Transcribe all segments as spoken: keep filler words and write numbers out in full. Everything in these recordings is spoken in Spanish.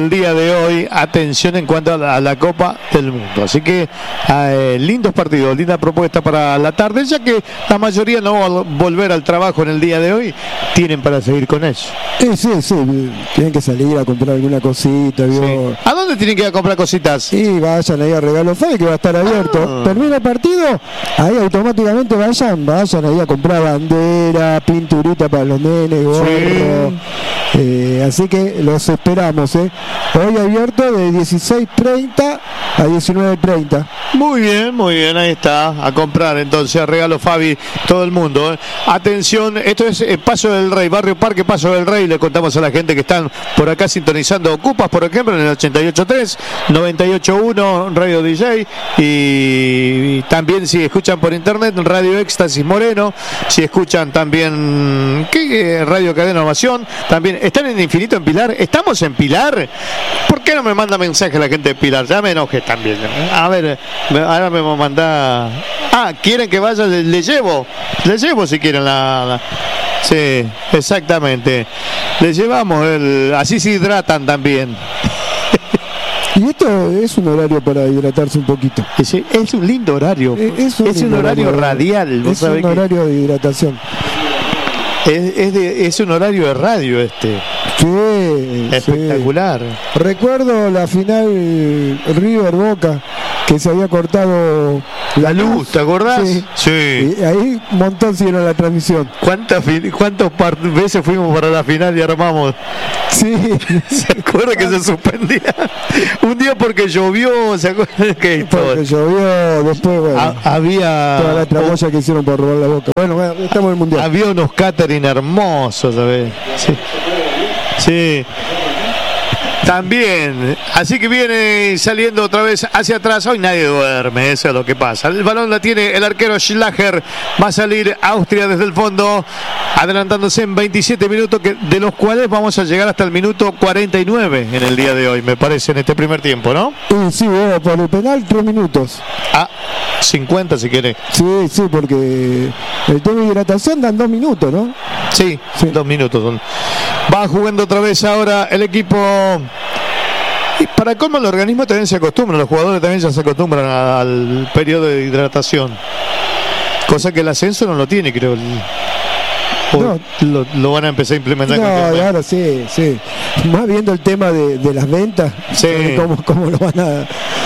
el día de hoy, atención en cuanto a la, a la Copa del Mundo. Así que eh, lindos partidos, linda propuesta para la tarde, ya que la mayoría no va a volver al trabajo en el día de hoy, tienen para seguir con eso. Sí, sí, sí, tienen que salir a comprar alguna cosita. ¿Vio? Sí. ¿A dónde tienen que ir a comprar cositas? Sí, vayan ahí a Regalo Fabi, que va a estar abierto. Ah. Termina el partido, ahí automáticamente vayan, vayan ahí a comprar bandera, pinturita para los nenes, gorro. Sí. Eh, así que los esperamos, ¿eh? Hoy abierto de dieciséis treinta a diecinueve treinta. Muy bien, muy bien, ahí está, a comprar entonces, a Regalo Fabi, todo el mundo, ¿eh? Atención, esto es eh, Paso del Rey, Barrio Parque, Paso del Rey. Le contamos a la gente que están por acá sintonizando Ocupas, por ejemplo, en el ochenta y ocho tres, noventa y ocho uno, Radio D J, y, y también si escuchan por internet, Radio Éxtasis Moreno, si escuchan también ¿qué? Radio Cadena Ovación, también están en Infinito en Pilar. ¿Estamos en Pilar? ¿Por qué no me manda mensaje la gente de Pilar? Ya me enojé también. A ver, ahora me manda. Ah, ¿quieren que vaya? Le, le llevo. Le llevo si quieren la, la... Sí, exactamente. Le llevamos el. Así se hidratan también. Y esto es un horario para hidratarse un poquito. Es, es un lindo horario. Es, es un, es un horario, horario radial. Es un horario que... de hidratación. Es, es, de, es un horario de radio este. Sí, espectacular. Sí. Recuerdo la final River Boca, que se había cortado la luz, ¿te acordás? Sí. Sí. Y ahí un montón siguieron la transmisión. ¿Cuántas cuántas veces fuimos para la final y armamos? Sí. ¿Se acuerda que se suspendía? Un día porque llovió, ¿se acuerda que porque llovió, después bueno, ha, había toda la tramoya que hicieron por robar la Boca. Bueno, bueno, estamos en el mundial. Había unos catering hermosos, ¿sabes? Sí. Sí. También, así que viene saliendo otra vez hacia atrás. Hoy nadie duerme, eso es lo que pasa. El balón la tiene el arquero Schlager. Va a salir Austria desde el fondo, adelantándose en veintisiete minutos, que, de los cuales vamos a llegar hasta el minuto cuarenta y nueve en el día de hoy, me parece, en este primer tiempo, ¿no? Sí, sí, bueno, por el penal, tres minutos. Ah, cincuenta si quiere. Sí, sí, porque el tema de hidratación dan dos minutos, ¿no? Sí, sí. dos minutos son. Va jugando otra vez ahora el equipo. Y para cómo el organismo también se acostumbra, los jugadores también ya se acostumbran al periodo de hidratación. Cosa que el ascenso no lo tiene, creo. No. Lo, lo van a empezar a implementar. No, claro, sí, sí. Más viendo el tema de, de las ventas, sí. cómo, cómo lo van a...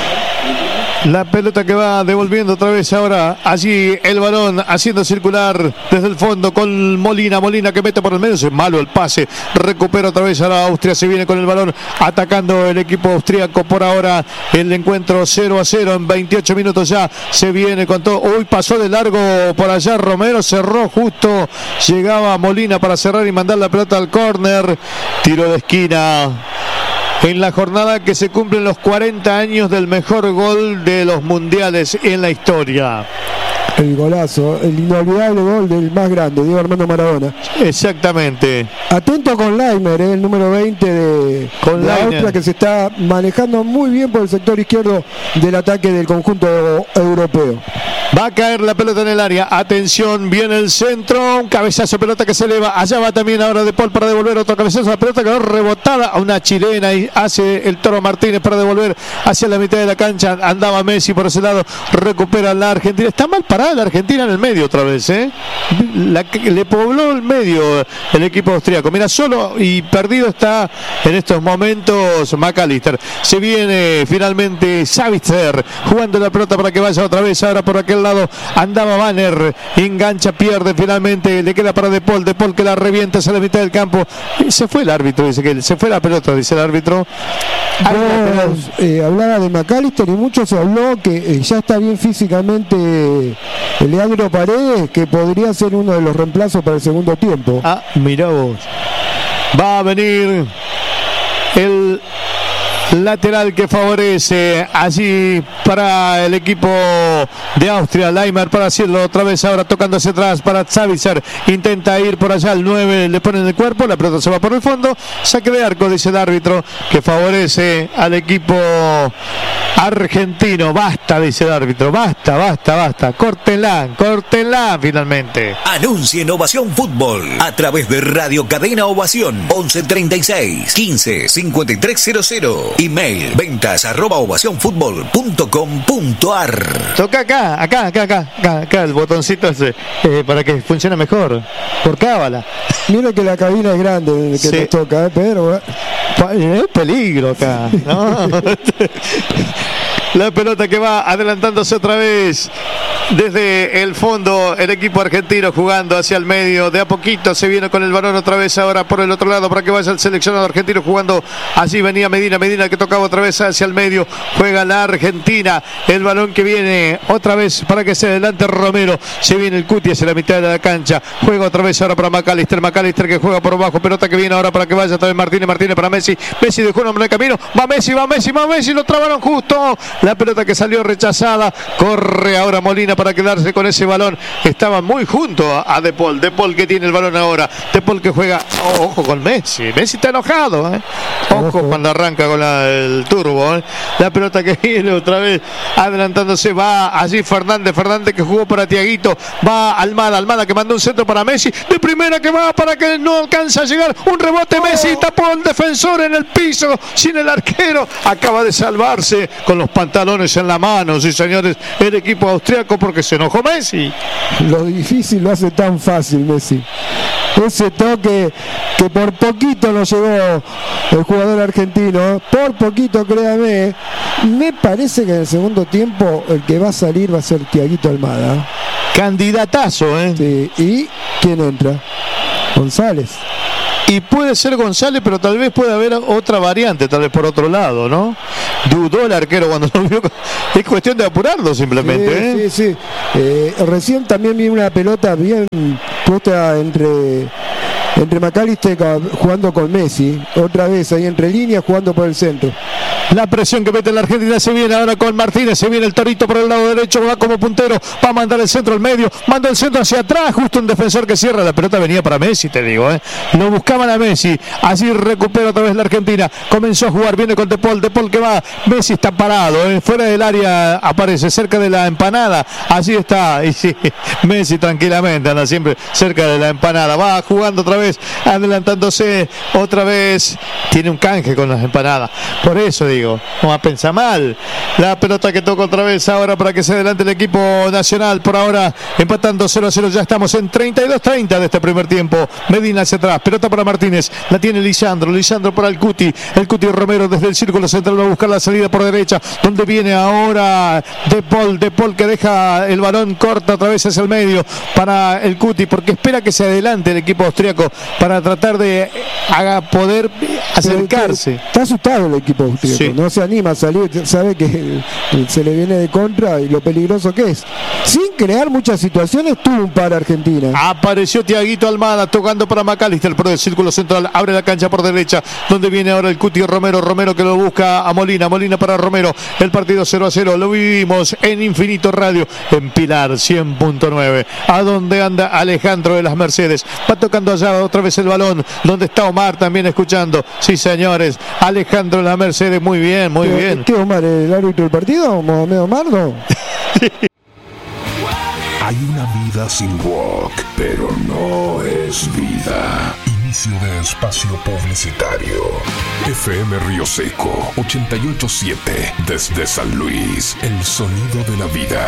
La pelota que va devolviendo otra vez ahora. Allí el balón haciendo circular desde el fondo con Molina. Molina que mete por el medio. Es malo el pase. Recupera otra vez a la Austria. Se viene con el balón atacando el equipo austríaco. Por ahora el encuentro cero a cero en veintiocho minutos ya. Se viene con todo. Uy, pasó de largo por allá Romero. Cerró justo. Llegaba Molina para cerrar y mandar la pelota al córner. Tiro de esquina. En la jornada que se cumplen los cuarenta años del mejor gol de los mundiales en la historia. El golazo, el inolvidable gol del más grande, Diego Armando Maradona. Exactamente. Atento con Leimer, eh, el número veinte de, de Austria, que se está manejando muy bien por el sector izquierdo del ataque del conjunto europeo. Va a caer la pelota en el área. Atención, viene el centro. Un cabezazo, pelota que se eleva. Allá va también ahora De Paul para devolver otro cabezazo. La pelota quedó rebotada a una chilena y hace el Toro Martínez para devolver hacia la mitad de la cancha. Andaba Messi por ese lado. Recupera la Argentina. Está mal parada la Argentina en el medio otra vez, ¿eh? La, le pobló el medio el equipo austríaco. Mira, solo y perdido está en estos momentos McAllister. Se viene finalmente Savitzer jugando la pelota para que vaya otra vez ahora por aquel lado. Andaba Banner, engancha, pierde finalmente, le queda para De Paul, De Paul que la revienta hacia la mitad del campo. Y se fue el árbitro, dice que se fue la pelota, dice el árbitro. Vos, eh, hablaba de McAllister y mucho se habló que eh, ya está bien físicamente Leandro Paredes, que podría ser uno de los reemplazos para el segundo tiempo. Ah, mirá vos. Va a venir el Lateral que favorece allí para el equipo de Austria. Leimer para hacerlo otra vez ahora tocando hacia atrás para Savitzer. Intenta ir por allá el nueve, le ponen el cuerpo, la pelota se va por el fondo. Saque de arco, dice el árbitro, que favorece al equipo argentino. Basta, dice el árbitro, basta, basta, basta. Córtenla, córtenla finalmente. Anuncia Innovación Fútbol a través de Radio Cadena Ovación once treinta y seis quince cincuenta y tres cero cero. Email ventas arroba ovación fútbol punto com punto ar. Toca acá, acá, acá, acá, acá, acá el botoncito ese, eh, para que funcione mejor. Por cábala. Mira que la cabina es grande que sí. nos toca, ¿eh? Pero es peligro acá, ¿no? La pelota que va adelantándose otra vez desde el fondo, el equipo argentino jugando hacia el medio, de a poquito se viene con el balón otra vez ahora por el otro lado para que vaya el seleccionado argentino jugando. Allí venía Medina, Medina que tocaba otra vez hacia el medio, juega la Argentina, el balón que viene otra vez para que se adelante Romero, se viene el Cuti hacia la mitad de la cancha, juega otra vez ahora para McAllister, McAllister que juega por abajo, pelota que viene ahora para que vaya otra vez Martínez, Martínez para Messi, Messi dejó un hombre en el camino, va Messi, va Messi, va Messi, lo trabaron justo, la pelota que salió rechazada, corre ahora Molina para quedarse con ese balón, estaba muy junto a De Paul, De Paul que tiene el balón ahora, De Paul que juega, oh, ojo con Messi, Messi está enojado, ¿eh? ojo, ojo cuando arranca con la, el turbo, ¿eh? La pelota que viene otra vez adelantándose, va allí Fernández, Fernández que jugó para Tiaguito, va Almada, Almada que mandó un centro para Messi, de primera que va para que no alcanza a llegar, un rebote Messi, tapó el defensor en el piso, sin el arquero, acaba de salvarse con los pantalones en la mano, sí señores, el equipo austriaco porque se enojó Messi. Lo difícil lo hace tan fácil Messi. Ese toque que por poquito lo llegó el jugador argentino, por poquito créame, me parece que en el segundo tiempo el que va a salir va a ser Tiaguito Almada. Candidatazo, ¿eh? Sí, ¿y quién entra? González. Y puede ser González, pero tal vez puede haber otra variante, tal vez por otro lado, ¿no? Dudó el arquero cuando lo vio. Es cuestión de apurarlo simplemente, sí, ¿eh? Sí, sí. Eh, recién también vi una pelota bien puesta entre, entre McAllister jugando con Messi. Otra vez ahí entre líneas jugando por el centro. La presión que mete la Argentina se viene ahora con Martínez, se viene el Torito por el lado derecho, va como puntero, va a mandar el centro al medio, manda el centro hacia atrás, justo un defensor que cierra, la pelota venía para Messi, te digo, ¿eh? Lo buscaban a Messi, así recupera otra vez la Argentina, comenzó a jugar, viene con De Paul, De Paul que va, Messi está parado, ¿eh? Fuera del área aparece, cerca de la empanada, así está, y sí, Messi tranquilamente anda siempre cerca de la empanada, va jugando otra vez, adelantándose otra vez, tiene un canje con las empanadas, por eso digo, no va a pensar mal. La pelota que toca otra vez ahora para que se adelante el equipo nacional. Por ahora empatando cero a cero. Ya estamos en treinta y dos treinta de este primer tiempo. Medina hacia atrás. Pelota para Martínez. La tiene Lisandro. Lisandro para el Cuti. El Cuti Romero desde el círculo central va a buscar la salida por derecha. Donde viene ahora De Paul. De Paul que deja el balón corta otra vez hacia el medio para el Cuti. Porque espera que se adelante el equipo austriaco para tratar de haga poder acercarse. Está asustado el equipo austriaco. Sí. No se anima a salir, sabe que se le viene de contra y lo peligroso que es. Sin crear muchas situaciones, tuvo un par Argentina. Apareció Tiaguito Almada tocando para McAllister por el círculo central, abre la cancha por derecha, donde viene ahora el Cuti Romero, Romero que lo busca a Molina, Molina para Romero, el partido cero a cero, lo vivimos en Infinito Radio, en Pilar cien punto nueve, a donde anda Alejandro de las Mercedes, va tocando allá otra vez el balón, donde está Omar también escuchando, sí señores, Alejandro de las Mercedes, muy bien, muy ¿Qué, bien. ¿Qué Omar, el árbitro del partido? ¿Mohamed Omar, no? Hay una vida sin rock, pero no es vida. Inicio de espacio publicitario. F M Río Seco ochenta y ocho punto siete desde San Luis, el sonido de la vida.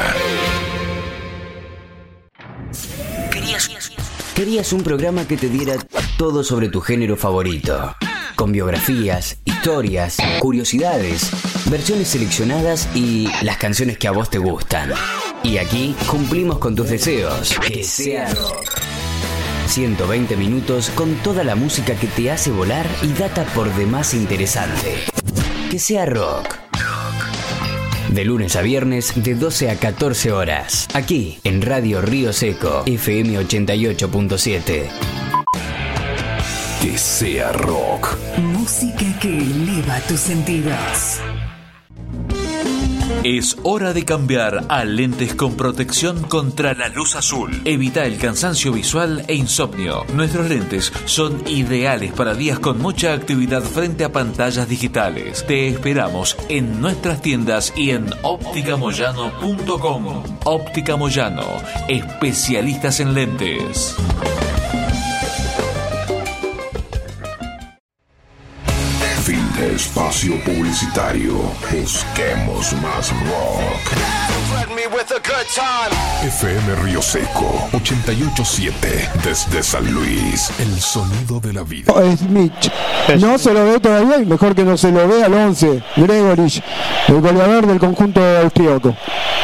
¿Querías, querías un programa que te diera todo sobre tu género favorito? Con biografías, historias, curiosidades, versiones seleccionadas y las canciones que a vos te gustan. Y aquí cumplimos con tus deseos. Que sea rock. ciento veinte minutos con toda la música que te hace volar y data por demás interesante. Que sea rock. De lunes a viernes de doce a catorce horas. Aquí en Radio Río Seco, F M ochenta y ocho punto siete. que sea rock. Música que eleva tus sentidos. Es hora de cambiar a lentes con protección contra la luz azul. Evita el cansancio visual e insomnio. Nuestros lentes son ideales para días con mucha actividad frente a pantallas digitales. Te esperamos en nuestras tiendas y en óptica moyano punto com. Óptica Moyano, especialistas en lentes. Fin de espacio publicitario. Busquemos más rock. F M Río Seco ochenta y ocho punto siete desde San Luis. El sonido de la vida. Smith. No se lo ve todavía y mejor que no se lo ve al once. Gregorich, el goleador del conjunto austríaco.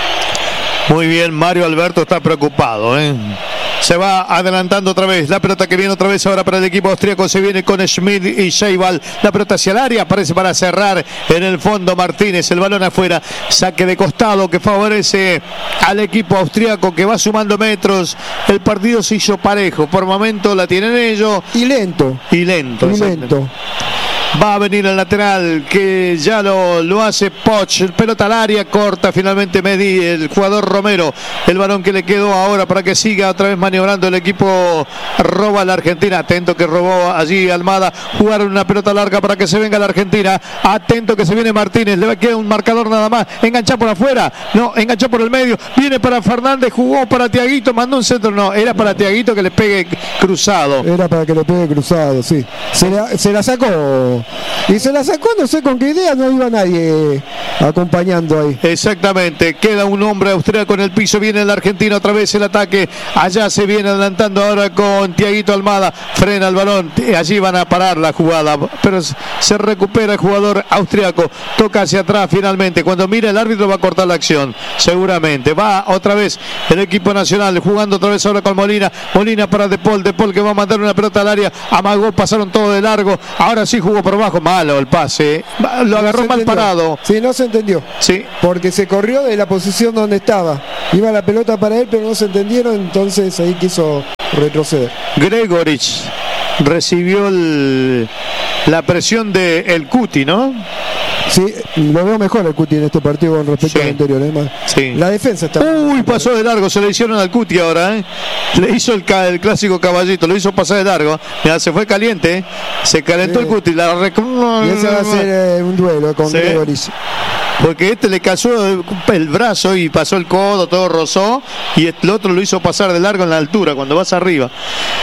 Muy bien, Mario Alberto está preocupado, ¿eh? Se va adelantando otra vez. La pelota que viene otra vez ahora para el equipo austríaco. Se viene con Schmidt y Scheibal. La pelota hacia el área. Aparece para cerrar en el fondo Martínez. El balón afuera. Saque de costado que favorece al equipo austríaco que va sumando metros. El partido se hizo parejo. Por momento la tienen ellos. Y lento. Y lento. Y lento. Va a venir el lateral que ya lo, lo hace Poch. El pelota al área, corta finalmente Medi, el jugador Romero. El balón que le quedó ahora para que siga otra vez maniobrando el equipo. Roba la Argentina. Atento que robó allí Almada. Jugaron una pelota larga para que se venga la Argentina. Atento que se viene Martínez. Le va a quedar un marcador nada más. Enganchar por afuera. No, enganchó por el medio. Viene para Fernández. Jugó para Tiaguito. Mandó un centro. No, era para Tiaguito que le pegue cruzado. Era para que le pegue cruzado, sí. Se la, se la sacó. Y se la sacó, no sé con qué idea, no iba nadie acompañando ahí. Exactamente, queda un hombre austríaco en el piso, viene el argentino otra vez el ataque, allá se viene adelantando ahora con Tiaguito Almada, frena el balón, allí van a parar la jugada, pero se recupera el jugador austríaco, toca hacia atrás finalmente, cuando mira el árbitro va a cortar la acción, seguramente, va otra vez el equipo nacional, jugando otra vez ahora con Molina, Molina para De Paul, De Paul que va a mandar una pelota al área, amagó, pasaron todo de largo, ahora sí jugó por abajo, malo el pase, lo agarró no mal parado. Sí, no se entendió. Sí. Porque se corrió de la posición donde estaba. Iba la pelota para él, pero no se entendieron, entonces ahí quiso retroceder. Gregorich recibió el, la presión de el Cuti, ¿no? Sí, lo veo mejor el Cuti en este partido con respecto sí. al anterior. Además, sí. La defensa está... Uy, pasó de largo, se le hicieron al Cuti ahora, ¿eh? Le hizo el, el clásico caballito, lo hizo pasar de largo. Mira, se fue caliente, ¿eh? Se calentó sí. el Cuti. La rec... Y ese va a ser eh, un duelo con sí. Gregorich. Porque este le cayó el brazo y pasó el codo, todo rozó, y el otro lo hizo pasar de largo en la altura, cuando vas arriba.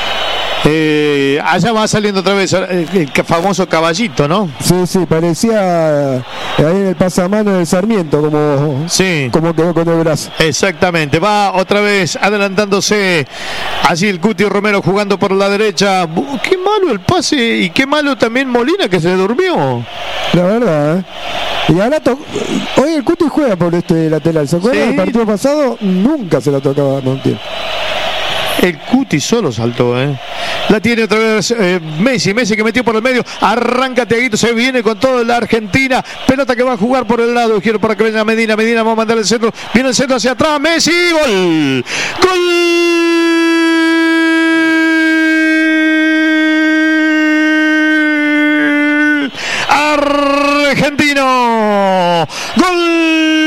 Eh, allá va saliendo otra vez el, el famoso caballito, ¿no? Sí, sí, parecía ahí en el pasamano del Sarmiento, como, sí. como quedó con el brazo. Exactamente, va otra vez adelantándose allí el Cuti Romero jugando por la derecha. Qué malo el pase y qué malo también Molina que se durmió. La verdad, ¿eh? Y ahora to- hoy el Cuti juega por este lateral. ¿Se acuerdan? Sí. El partido pasado nunca se la tocaba a Montiel. El Cuti solo saltó, ¿eh? La tiene otra vez eh, Messi, Messi que metió por el medio, arranca Tiaguito, se viene con todo la Argentina, pelota que va a jugar por el lado izquierdo para que venga Medina, Medina va a mandar el centro, viene el centro hacia atrás, Messi, gol, gol, argentino, gol.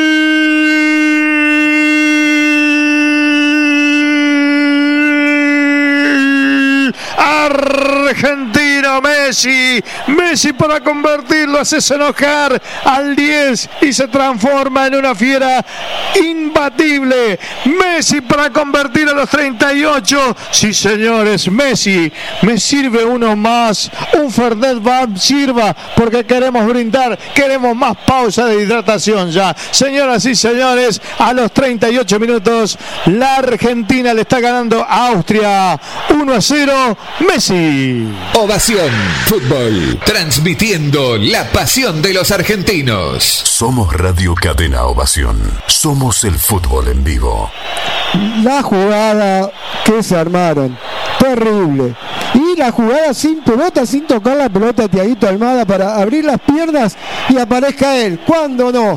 Argentino, Messi, Messi para convertirlo, haces enojar al diez y se transforma en una fiera imbatible. Messi para convertir a los treinta y ocho. Sí, señores, Messi, me sirve uno más, un Fernet Bab sirva, porque queremos brindar, queremos más pausa de hidratación ya. Señoras y señores, a los treinta y ocho minutos, la Argentina le está ganando a Austria uno a cero. Messi. Ovación Fútbol, transmitiendo la pasión de los argentinos. Somos Radio Cadena Ovación. Somos el fútbol en vivo. La jugada que se armaron, terrible. Y la jugada sin pelota, sin tocar la pelota a Tiaguito Almada para abrir las piernas y aparezca él. ¿Cuándo no?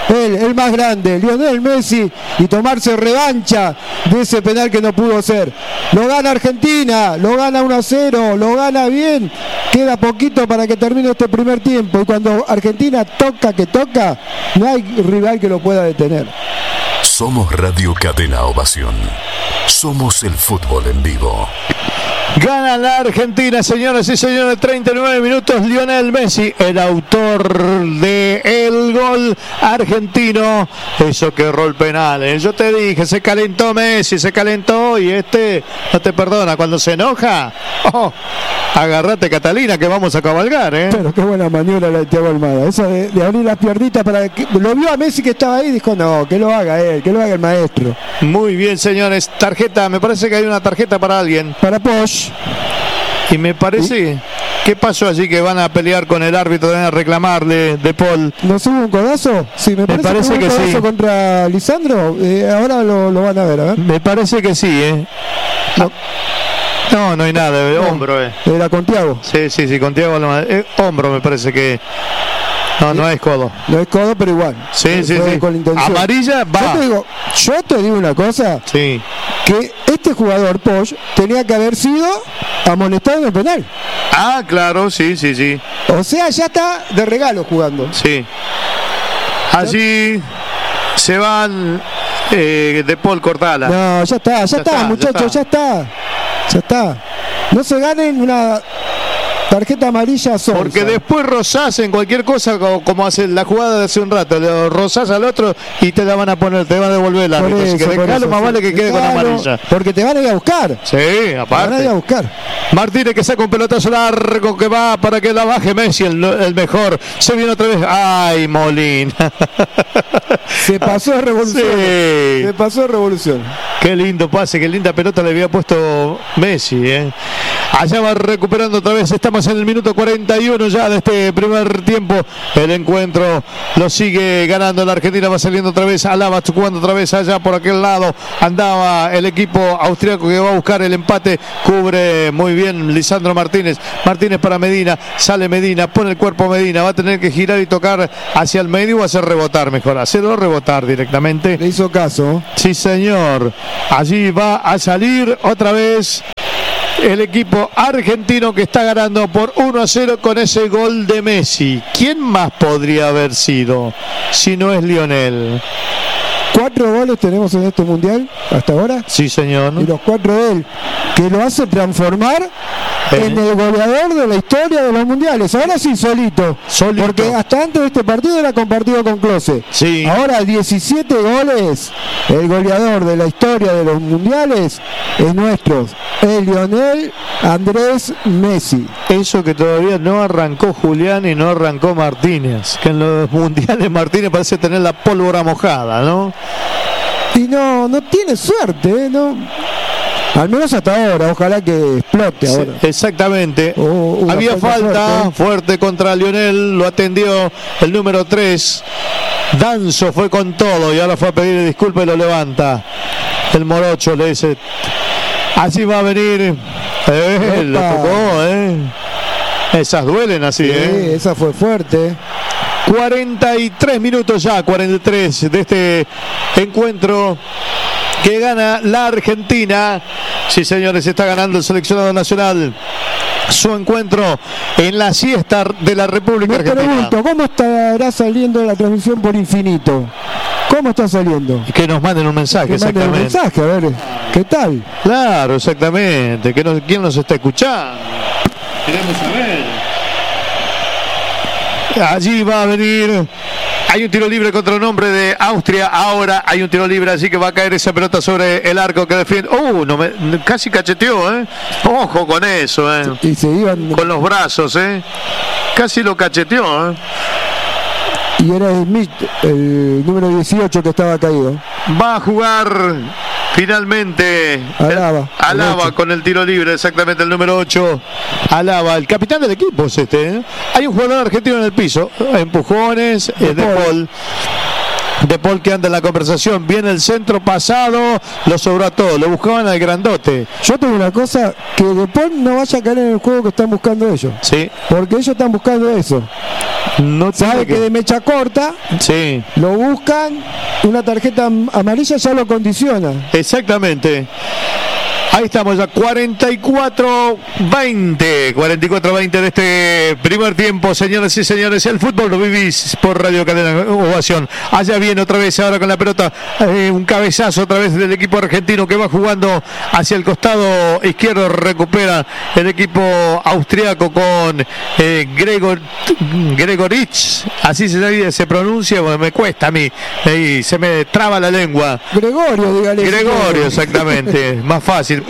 él, el más grande, Lionel Messi, y tomarse revancha de ese penal que no pudo ser. Lo gana Argentina, lo gana uno a cero, lo gana bien, queda poquito para que termine este primer tiempo, y cuando Argentina toca que toca, no hay rival que lo pueda detener. Somos Radio Cadena Ovación. Somos el fútbol en vivo. Gana la Argentina, señoras y señores, treinta y nueve minutos, Lionel Messi, el autor del gol argentino, eso que erró el penal, ¿eh? Yo te dije, se calentó Messi, se calentó y este no te perdona, cuando se enoja, oh, agárrate Catalina que vamos a cabalgar, ¿eh? Pero qué buena maniobra la de Thiago Almada, esa de, de abrir las piernitas para que, lo vio a Messi que estaba ahí y dijo, no, que lo haga él, que lo haga el maestro. Muy bien, señores, tarjeta, me parece que hay una tarjeta para alguien. Para Posh. Y me parece, ¿sí? ¿Qué pasó allí que van a pelear con el árbitro, van a reclamarle de Paul? ¿No hubo un codazo? Sí, me parece, me parece que, que, un codazo sí. Contra Lisandro, eh, ahora lo, lo van a ver, a ver. Me parece que sí, ¿eh? No, no, no hay nada, de no, hombro, ¿eh? Era con Thiago. Sí, sí, sí, con Thiago, eh, hombro me parece que... No, no es codo. No es codo, pero igual. Sí, sí, sí. Con amarilla, va. Yo te digo, yo te digo una cosa. Sí. Que este jugador, Posh, tenía que haber sido amonestado en el penal. Ah, claro, sí, sí, sí. O sea, ya está de regalo jugando. Sí. Allí se van eh, de Paul Cortala. No, ya está, ya, ya está, está, muchachos, ya está. ya está. Ya está. No se ganen una... tarjeta amarilla sonsa. Porque después rozás en cualquier cosa, como, como hace la jugada de hace un rato, le rozás al otro y te la van a poner, te van a devolver la árbitro. Así que dejalo, más sí. vale que quede dejalo, con amarilla. Porque te van a ir a buscar. Sí, aparte. Te van a ir a buscar. Martínez que saca un pelotazo largo que va para que la baje Messi, el, el mejor. Se viene otra vez. Ay, Molina. Se pasó de revolución. Sí. Se pasó de revolución. Qué lindo pase, qué linda pelota le había puesto Messi, ¿eh? Allá va recuperando otra vez. Estamos en el minuto cuarenta y uno ya de este primer tiempo. El encuentro lo sigue ganando la Argentina. Va saliendo otra vez Alaba, jugando otra vez allá por aquel lado. Andaba el equipo austriaco que va a buscar el empate. Cubre muy bien Lisandro Martínez. Martínez para Medina. Sale Medina, pone el cuerpo Medina. Va a tener que girar y tocar hacia el medio o hacer rebotar mejor. Hacerlo rebotar directamente. Le hizo caso. Sí, señor. Allí va a salir otra vez el equipo argentino que está ganando por uno a cero con ese gol de Messi. ¿Quién más podría haber sido si no es Lionel? Cuatro goles tenemos en este mundial hasta ahora. Sí, señor. Y los cuatro de él, que lo hace transformar ¿Eh? en el goleador de la historia de los mundiales. Ahora sí, solito. solito. Porque hasta antes de este partido era compartido con Klose. Sí. Ahora diecisiete goles. El goleador de la historia de los mundiales es nuestro. Es Lionel Andrés Messi. Eso que todavía no arrancó Julián y no arrancó Martínez. Que en los mundiales Martínez parece tener la pólvora mojada, ¿no? Y no, no tiene suerte, ¿eh? No. Al menos hasta ahora, ojalá que explote ahora. Sí, exactamente. Oh, Había falta fuerte. fuerte contra Lionel, lo atendió el número tres. Danzo fue con todo y ahora fue a pedir disculpas y lo levanta. El morocho le dice, así va a venir. Eh, lo tocó, ¿eh? Esas duelen así, sí, ¿eh? Esa fue fuerte. cuarenta y tres minutos ya, cuarenta y tres de este encuentro que gana la Argentina. Sí, señores, está ganando el seleccionado nacional su encuentro en la siesta de la República Me Argentina. Me pregunto, ¿cómo estará saliendo la transmisión por Infinito? ¿Cómo está saliendo? Que nos manden un mensaje, que exactamente. Manden un mensaje, a ver, ¿qué tal? Claro, exactamente. Que nos, ¿quién nos está escuchando? Queremos saber. Allí va a venir. Hay un tiro libre contra un hombre de Austria. Ahora hay un tiro libre, así que va a caer esa pelota sobre el arco que defiende. Uh, no me, casi cacheteó, ¿eh? Ojo con eso, ¿eh? Y se iban con los brazos, ¿eh? Casi lo cacheteó, ¿eh? Y era Smith, el número dieciocho que estaba caído. Va a jugar finalmente Alaba, el, Alaba el con el tiro libre, exactamente el número ocho. Alaba, el capitán del equipo es este, ¿eh? Hay un jugador argentino en el piso, empujones, de, de Paul. De Paul que anda en la conversación, viene el centro pasado, lo sobró a todo, lo buscaban al grandote. Yo tengo una cosa, que De Paul no vaya a caer en el juego que están buscando ellos. Sí. Porque ellos están buscando eso. No sabe que... que de mecha corta, sí. Lo buscan, una tarjeta amarilla ya lo condiciona. Exactamente. Ahí estamos ya, cuarenta y cuatro veinte, cuarenta y cuatro veinte de este primer tiempo, señores y señores. El fútbol lo vivís por Radio Cadena Ovación. Allá viene otra vez ahora con la pelota, eh, un cabezazo otra vez del equipo argentino que va jugando hacia el costado izquierdo. Recupera el equipo austriaco con eh, Gregor Gregorich, así se, se pronuncia, me cuesta a mí, ahí se me traba la lengua. Gregorio, dígale. Gregorio, exactamente, más fácil.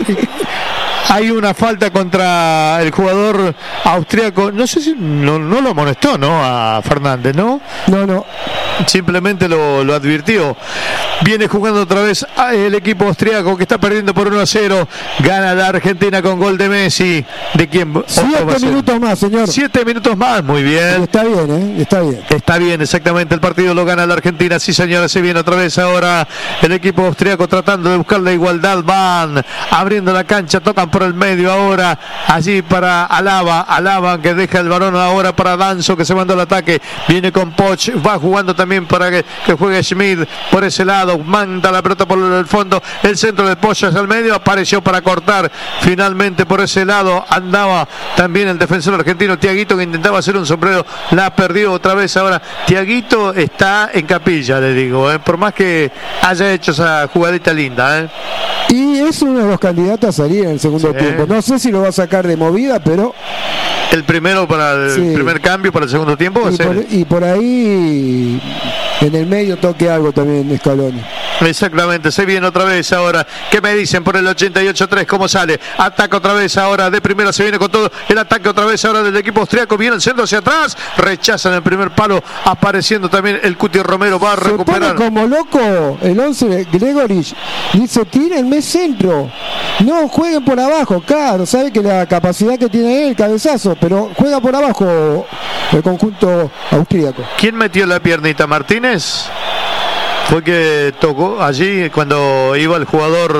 Hay una falta contra el jugador austriaco. No sé si no, no lo amonestó, ¿no? A Fernández, ¿no? No, no. Simplemente lo, lo advirtió. Viene jugando otra vez el equipo austriaco que está perdiendo por uno a cero. Gana la Argentina con gol de Messi. ¿De quién? Siete minutos más, señor. Siete minutos más, muy bien. Está bien, ¿eh? Está bien. Está bien, exactamente. El partido lo gana la Argentina. Sí, señora, se viene otra vez ahora el equipo austriaco tratando de buscar la igualdad. Van abriendo la cancha, tocan por el medio ahora. Allí para Alaba. Alaba que deja el balón ahora para Danzo que se mandó al ataque. Viene con Poch. Va jugando también para que, que juegue Schmidt por ese lado. Manda la pelota por el fondo. El centro de Poch hacia el medio. Apareció para cortar. Finalmente por ese lado andaba también el defensor argentino Tiaguito que intentaba hacer un sombrero. La perdió otra vez ahora. Tiaguito está en capilla, le digo, ¿eh? Por más que haya hecho esa jugadita linda, ¿eh? Y es uno de los candidatos a salir en el segundo sí. tiempo. No sé si lo va a sacar de movida, pero... El primero para el sí. primer cambio para el segundo tiempo. Y, por, y por ahí en el medio toque algo también Scaloni. Exactamente, se viene otra vez ahora. ¿Qué me dicen por el ochenta y ocho tres? ¿Cómo sale? Ataca otra vez ahora, de primera se viene con todo. El ataque otra vez ahora del equipo austriaco. Viene el centro hacia atrás. Rechazan el primer palo. Apareciendo también el Cuti Romero. Va a se recuperar. Pone como loco el once de Gregorich. Dice, tírenme centro. No jueguen por abajo. Claro, sabe que la capacidad que tiene él, el cabezazo. Pero juega por abajo el conjunto austríaco. ¿Quién metió la piernita? ¿Martínez? Fue que tocó allí cuando iba el jugador.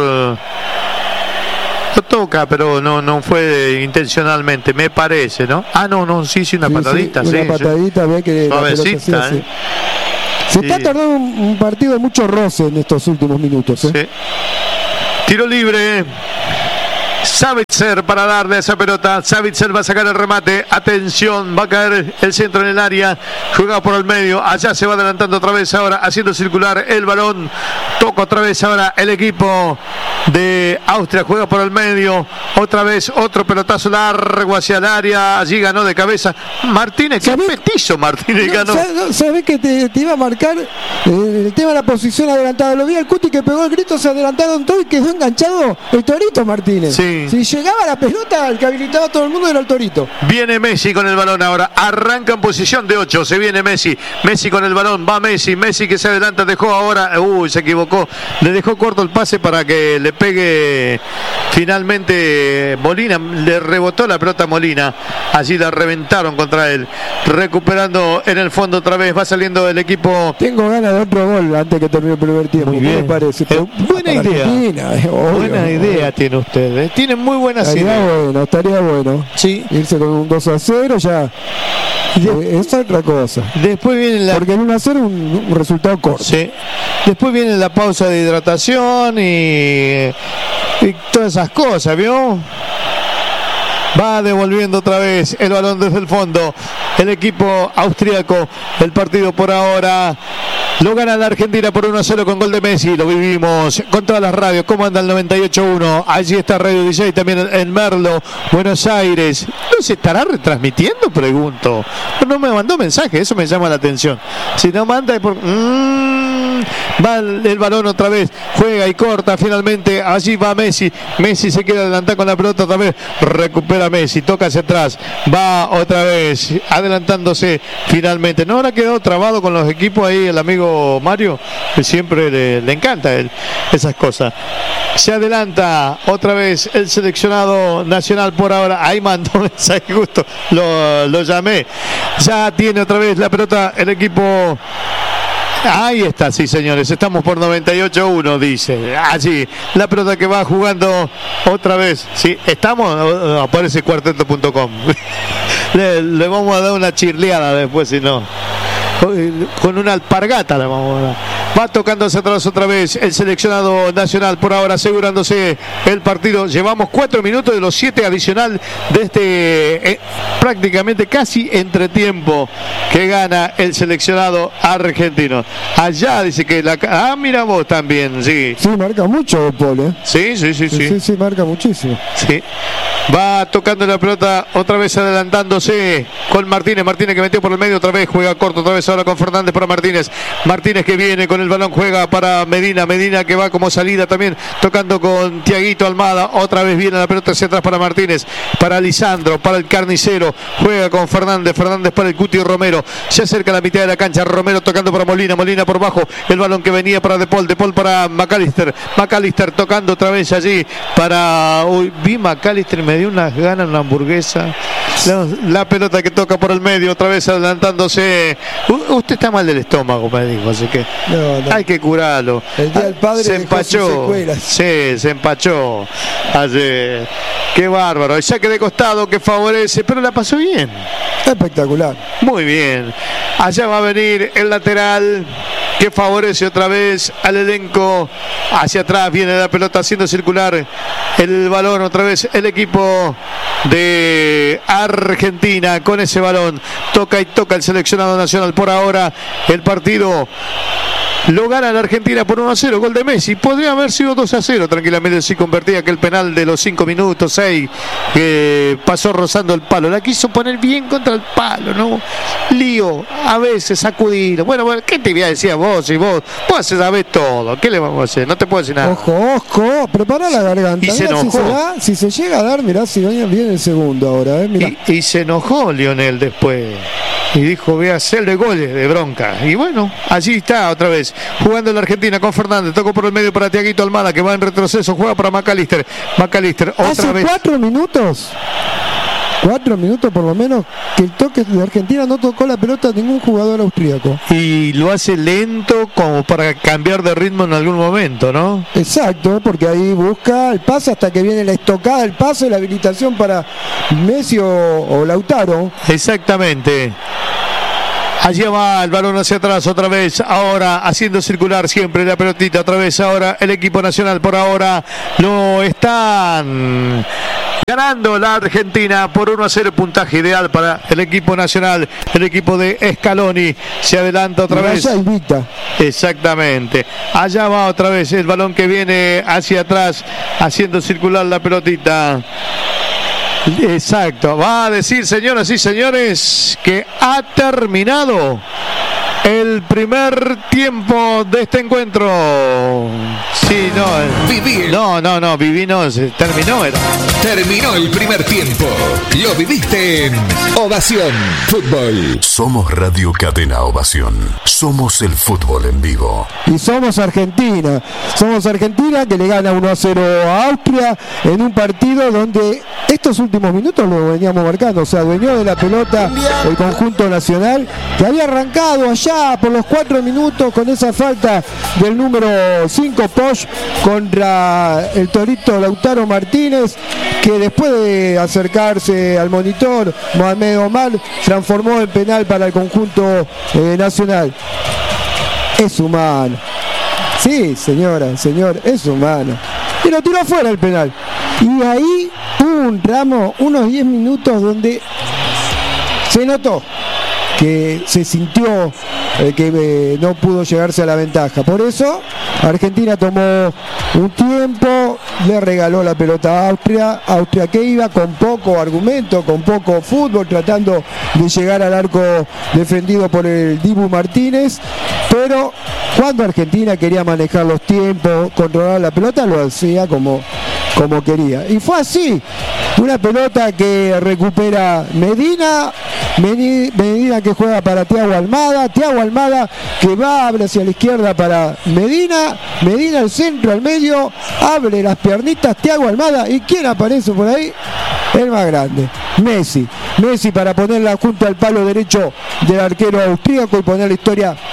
Lo toca, pero no no fue intencionalmente, me parece, ¿no? Ah, no, no, sí, sí, una sí, patadita. Sí, una sí, patadita, sí. Ve que suavecita, así, ¿eh? Se sí. está tardando un, un partido de mucho roce en estos últimos minutos, ¿eh? Sí. Tiro libre. Savitzer para darle esa pelota. Savitzer va a sacar el remate. Atención, va a caer el centro en el área. Juega por el medio. Allá se va adelantando otra vez ahora, haciendo circular el balón. Toca otra vez ahora el equipo de Austria. Juega por el medio. Otra vez otro pelotazo largo hacia el área. Allí ganó de cabeza Martínez. Qué petizo Martínez no, ganó. ¿Sabés que te, te iba a marcar eh, el tema de la posición adelantada? Lo vi al Cuti que pegó el grito, se adelantaron todo y quedó enganchado el Torito Martínez. Sí. Si llegaba la pelota, el que habilitaba a todo el mundo era el Torito. Viene Messi con el balón ahora. Arranca en posición de ocho. Se viene Messi. Messi con el balón. Va Messi. Messi que se adelanta. Dejó ahora. Uy, se equivocó. Le dejó corto el pase para que le pegue finalmente Molina. Le rebotó la pelota a Molina. Allí la reventaron contra él. Recuperando en el fondo otra vez. Va saliendo el equipo. Tengo ganas de otro gol antes que termine el primer tiempo. Muy bien. ¿Qué me parece? Eh, buena idea. Eh, obvio, buena obvio. idea tiene usted. Eh. Tiene muy buenas estaría ideas. Estaría bueno, estaría bueno. Sí. Irse con un dos a cero ya. Eh, es otra cosa. Después viene la... Porque el uno a cero es un, un resultado corto. Sí. Después viene la pausa de hidratación y, y todas esas cosas, ¿vio? Va devolviendo otra vez el balón desde el fondo. El equipo austríaco. El partido por ahora lo gana la Argentina por uno a cero con gol de Messi. Lo vivimos con todas las radios. ¿Cómo anda el noventa y ocho uno? Allí está Radio D J también en Merlo, Buenos Aires. ¿No se estará retransmitiendo? Pregunto. No me mandó mensaje, eso me llama la atención. Si no manda es por... Mm, va el, el balón otra vez. Juega y corta finalmente. Allí va Messi. Messi se queda adelantar con la pelota otra vez. Recupera Messi, toca hacia atrás. Va otra vez adelantándose finalmente. No habrá quedado trabado con los equipos ahí el amigo Mario, que siempre le, le encanta él, esas cosas. Se adelanta otra vez el seleccionado nacional por ahora. Ahí mandó mensaje justo, lo, lo llamé. Ya tiene otra vez la pelota el equipo Ahí está, sí señores, estamos por noventa y ocho uno, dice. Allí, la pelota que va jugando otra vez. Sí, estamos, aparece cuarteto punto com. le, le vamos a dar una chirleada después, si no. Con una alpargata la vamos a dar. Va tocando hacia atrás otra vez el seleccionado nacional, por ahora asegurándose el partido. Llevamos cuatro minutos de los siete adicional de este eh, prácticamente casi entretiempo que gana el seleccionado argentino. Allá dice que la... Ah, mira vos también, sí. Sí, marca mucho, Paul, ¿eh? Sí, sí, sí, sí. Sí, sí, marca muchísimo. Sí. Va tocando la pelota, otra vez adelantándose con Martínez. Martínez que metió por el medio, otra vez juega corto, otra vez ahora con Fernández para Martínez. Martínez que viene con el balón, juega para Medina. Medina que va como salida también, tocando con Tiaguito Almada. Otra vez viene la pelota hacia atrás para Martínez, para Lisandro, para el Carnicero. Juega con Fernández, Fernández para el Cuti Romero. Se acerca a la mitad de la cancha. Romero tocando para Molina, Molina por bajo. El balón que venía para De Paul, De Paul para McAllister. McAllister tocando otra vez allí para... Uy, vi McAllister, me dio unas ganas, una hamburguesa. La, la pelota que toca por el medio, otra vez adelantándose. U, usted está mal del estómago, me dijo, así que no, no. hay que curarlo. El día del padre se empachó. Sí, se empachó. Ayer. Qué bárbaro. El saque de costado que favorece, pero la pasó bien. Espectacular. Muy bien. Allá va a venir el lateral que favorece otra vez al elenco. Hacia atrás viene la pelota haciendo circular el balón otra vez el equipo de Argentina con ese balón. Toca y toca el seleccionado nacional. Por ahora el partido lo gana la Argentina por uno a cero, gol de Messi. Podría haber sido dos a cero tranquilamente si convertía aquel penal de los cinco minutos, seis, que pasó rozando el palo. La quiso poner bien contra el palo, ¿no? Lío, a veces sacudido. Bueno, bueno, ¿qué te voy a decir a vos? Si vos, vos sabés todo, ¿qué le vamos a hacer? No te puedo decir nada. Ojo, ojo, prepara la garganta. Y se mirá, enojó. Si se, da, si se llega a dar, mirá, si viene el segundo ahora, ¿eh? Mirá. Y, y se enojó Lionel después. Y dijo, voy a hacerle goles de bronca. Y bueno, allí está otra vez. Jugando en la Argentina con Fernández. Tocó por el medio para Tiaguito Almada, que va en retroceso. Juega para McAllister. McAllister otra Hace vez. cuatro minutos. Cuatro minutos por lo menos que el toque de Argentina no tocó la pelota a ningún jugador austríaco. Y lo hace lento como para cambiar de ritmo en algún momento, ¿no? Exacto, porque ahí busca el pase hasta que viene la estocada, el pase, la habilitación para Messi o, o Lautaro. Exactamente. Allí va el balón hacia atrás otra vez, ahora haciendo circular siempre la pelotita, otra vez ahora el equipo nacional por ahora lo están ganando la Argentina por uno a cero, puntaje ideal para el equipo nacional, el equipo de Scaloni se adelanta otra vez. Invicta. Exactamente, allá va otra vez el balón que viene hacia atrás, haciendo circular la pelotita. Exacto, va a decir, señoras y señores, que ha terminado el primer tiempo de este encuentro. Sí, no, Vivir. no, no, no, viví no, se terminó. Era. Terminó el primer tiempo. Lo viviste en Ovación Fútbol. Somos Radio Cadena Ovación. Somos el fútbol en vivo. Y somos Argentina. Somos Argentina que le gana uno a cero a Austria en un partido donde estos últimos minutos lo veníamos marcando. O sea, dueño de la pelota el conjunto nacional que había arrancado allá por los cuatro minutos con esa falta del número cinco Posch contra el torito Lautaro Martínez, que después de acercarse al monitor Mohamed Omar transformó en penal para el conjunto eh, nacional. Es humano. Sí, señora, señor, es humano. Y lo tiró fuera el penal. Y ahí hubo un tramo, unos diez minutos donde se notó que se sintió eh, que eh, no pudo llegarse a la ventaja. Por eso Argentina tomó un tiempo, le regaló la pelota a Austria. Austria que iba con poco argumento, con poco fútbol, tratando de llegar al arco defendido por el Dibu Martínez. Pero cuando Argentina quería manejar los tiempos, controlar la pelota, lo hacía como, como quería. Y fue así. Una pelota que recupera Medina, Medina que juega para Thiago Almada, Thiago Almada que va, abre hacia la izquierda para Medina, Medina al centro, al medio, abre las piernitas, Thiago Almada, ¿y quién aparece por ahí? El más grande, Messi. Messi para ponerla junto al palo derecho del arquero austríaco y poner la historia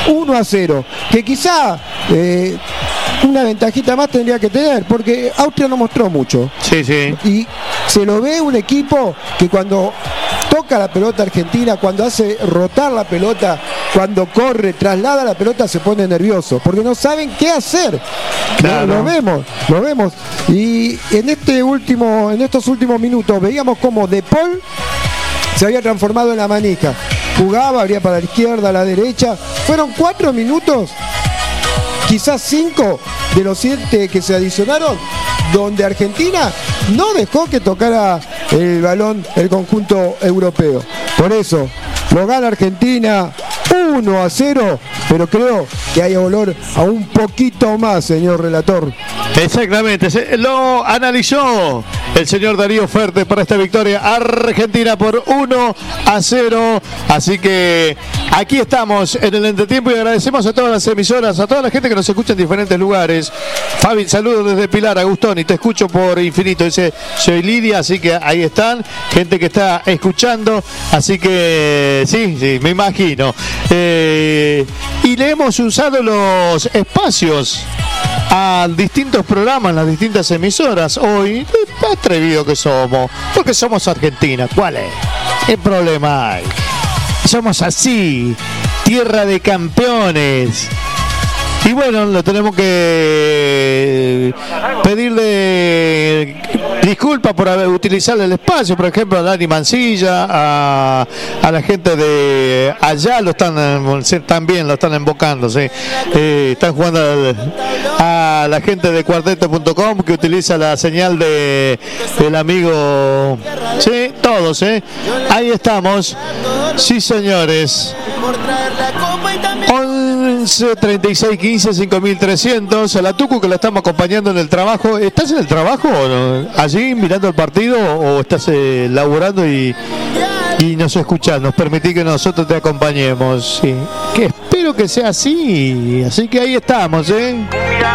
uno a cero, que quizá eh, una ventajita más tendría que tener, porque Austria no mostró mucho. Sí, sí. Y se lo ve un equipo que cuando toca la pelota Argentina, cuando hace rotar la pelota, cuando corre, traslada la pelota, se pone nervioso, porque no saben qué hacer. Claro. Lo, lo vemos, lo vemos. Y en este último, en estos últimos minutos veíamos como De Paul se había transformado en la manija. Jugaba, abría para la izquierda, a la derecha. Fueron cuatro minutos, quizás cinco de los siete que se adicionaron, donde Argentina no dejó que tocara el balón el conjunto europeo. Por eso, lo gana Argentina uno a cero, pero creo que hay olor a un poquito más, señor relator. Exactamente, se, lo analizó el señor Darío Fuerte para esta victoria argentina por uno a cero. Así que aquí estamos en el entretiempo y agradecemos a todas las emisoras, a toda la gente que nos escucha en diferentes lugares. Fabi, saludos desde Pilar, Agustón, y te escucho por infinito. Dice, soy Lidia, así que ahí están, gente que está escuchando. Así que sí, sí, me imagino. Eh, y le hemos usado los espacios a distintos programas, las distintas emisoras. Hoy, atrevido que somos, porque somos Argentina. ¿Cuál es? ¿Qué problema hay? Somos así, tierra de campeones. Y bueno, lo tenemos que pedirle disculpas por haber utilizado el espacio, por ejemplo, a Dani Mancilla, a, a la gente de allá, lo están también lo están invocando, ¿sí? Eh, están jugando a, a la gente de cuarteto punto com que utiliza la señal de el amigo, sí, todos, ¿eh? Ahí estamos, sí señores. once treinta y seis quince cinco mil trescientos, a la Tucu que la estamos acompañando en el trabajo. ¿Estás en el trabajo o no? Allí mirando el partido o estás eh, laburando y, y nos escuchás? Nos permití que nosotros te acompañemos, sí. Que espero que sea así, así que ahí estamos, ¿eh?